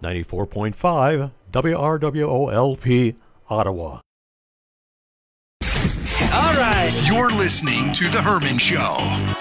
94.5 WRWOLP, Ottawa. All right. You're listening to The Herman Show.